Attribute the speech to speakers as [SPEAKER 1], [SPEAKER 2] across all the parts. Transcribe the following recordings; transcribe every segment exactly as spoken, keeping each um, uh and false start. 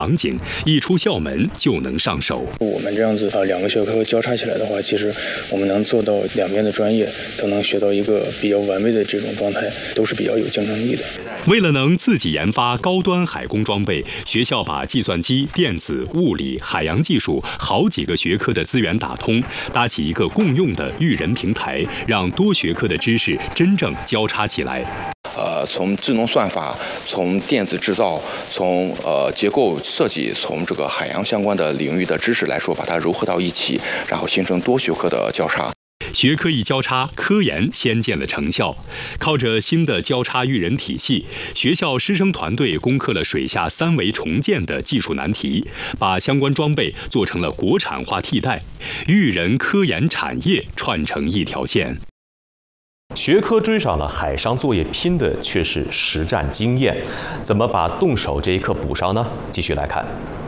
[SPEAKER 1] 场景，一出校门就能上手。
[SPEAKER 2] 我们这样子啊，两个学科交叉起来的话，其实我们能做到两边的专业都能学到一个比较完美的这种状态，都是比较有竞争力的。
[SPEAKER 1] 为了能自己研发高端海工装备，学校把计算机、电子、物理、海洋技术好几个学科的资源打通，搭起一个共用的育人平台，让多学科的知识真正交叉起来。
[SPEAKER 3] 呃，从智能算法，从电子制造，从呃结构设计，从这个海洋相关的领域的知识来说，把它糅合到一起，然后形成多学科的交叉。
[SPEAKER 1] 学科一交叉，科研先见了成效。靠着新的交叉育人体系，学校师生团队攻克了水下三维重建的技术难题，把相关装备做成了国产化替代，育人科研产业串成一条线。
[SPEAKER 4] 学科追上了海上作业，拼的却是实战经验。怎么把动手这一课补上呢？继续来看。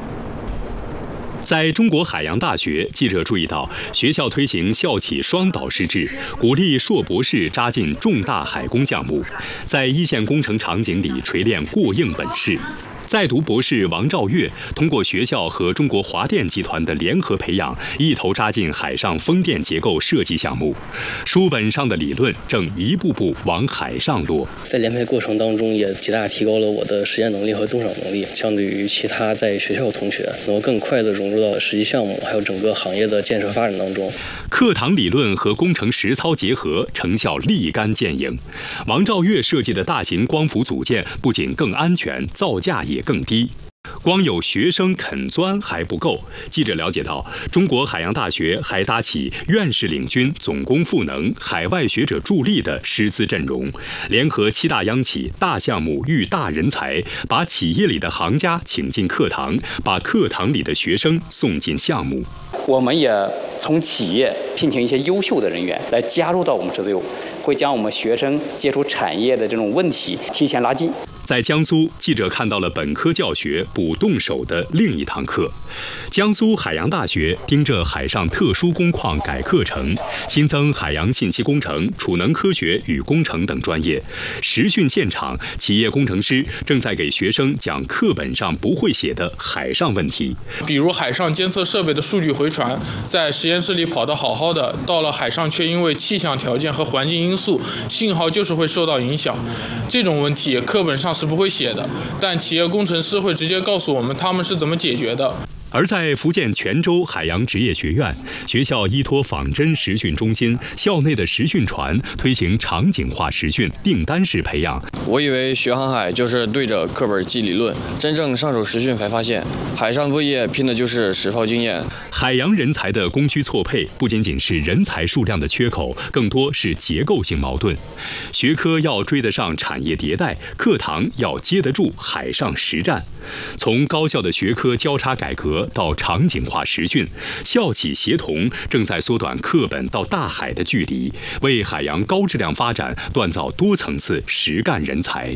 [SPEAKER 1] 在中国海洋大学，记者注意到，学校推行校企双导师制，鼓励硕博士扎进重大海工项目，在一线工程场景里锤炼过硬本事。在读博士王兆月通过学校和中国华电集团的联合培养，一头扎进海上风电结构设计项目。书本上的理论正一步步往海上落。
[SPEAKER 5] 在联培过程当中，也极大提高了我的实践能力和动手能力，相对于其他在学校的同学，能够更快地融入到实际项目还有整个行业的建设发展当中。
[SPEAKER 1] 课堂理论和工程实操结合，成效立竿见影。王兆月设计的大型光伏组件不仅更安全，造价也更低。光有学生肯钻还不够，记者了解到，中国海洋大学还搭起院士领军、总工赋能、海外学者助力的师资阵容，联合七大央企，大项目育大人才，把企业里的行家请进课堂，把课堂里的学生送进项目。
[SPEAKER 6] 我们也从企业聘请一些优秀的人员来加入到我们支队伍，会将我们学生接触产业的这种问题提前拉近。
[SPEAKER 1] 在江苏，记者看到了本科教学补动手的另一堂课。江苏海洋大学盯着海上特殊工况改课程，新增海洋信息工程、储能科学与工程等专业。实训现场，企业工程师正在给学生讲课本上不会写的海上问题，
[SPEAKER 7] 比如海上监测设备的数据回传，在实验室里跑得好好的，到了海上却因为气象条件和环境因素，信号就是会受到影响。这种问题课本上是不会写的，但企业工程师会直接告诉我们他们是怎么解决的。
[SPEAKER 1] 而在福建泉州海洋职业学院，学校依托仿真实训中心，校内的实训船推行场景化实训、订单式培养。
[SPEAKER 8] 我以为学航海就是对着课本记理论，真正上手实训才发现，海上作业拼的就是实操经验。
[SPEAKER 1] 海洋人才的供需错配，不仅仅是人才数量的缺口，更多是结构性矛盾。学科要追得上产业迭代，课堂要接得住海上实战。从高校的学科交叉改革到场景化实训，校企协同正在缩短课本到大海的距离，为海洋高质量发展锻造多层次实干人才。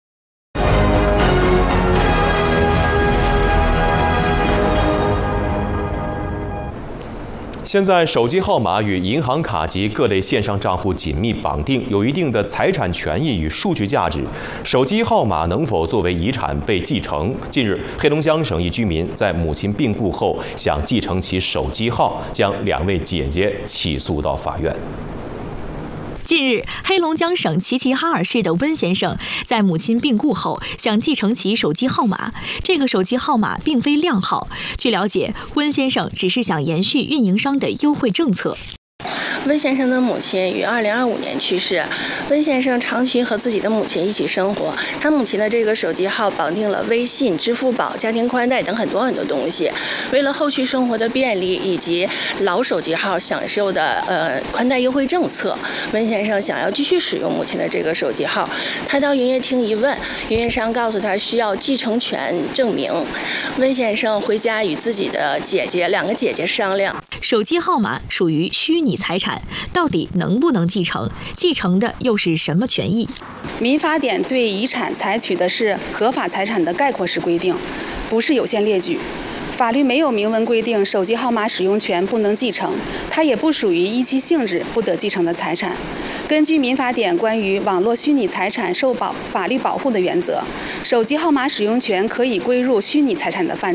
[SPEAKER 4] 现在手机号码与银行卡及各类线上账户紧密绑定，有一定的财产权益与数据价值。手机号码能否作为遗产被继承？近日，黑龙江省一居民在母亲病故后想继承其手机号，将两位姐姐起诉到法院。
[SPEAKER 9] 近日，黑龙江省齐齐哈尔市的温先生在母亲病故后想继承其手机号码，这个手机号码并非靓号。据了解，温先生只是想延续运营商的优惠政策。
[SPEAKER 10] 温先生的母亲于二零二五年去世，温先生长期和自己的母亲一起生活，他母亲的这个手机号绑定了微信、支付宝、家庭宽带等很多很多东西。为了后续生活的便利以及老手机号享受的呃宽带优惠政策，温先生想要继续使用母亲的这个手机号。他到营业厅一问，营业商告诉他需要继承权证明。温先生回家与自己的姐姐两个姐姐商量，
[SPEAKER 9] 手机号码属于虚拟财产，到底能不能继承？继承的又是什么权益？
[SPEAKER 11] 民法典对遗产采取的是合法财产的概括式规定，不是有限列举。 法律没有明文规定手机号码使用权不能继承，它也不属于依其性质不得继承的财产。根据民法典关于网络虚拟财产受保法律保护的原则，手机号码使用权可以归入虚拟财产的范畴。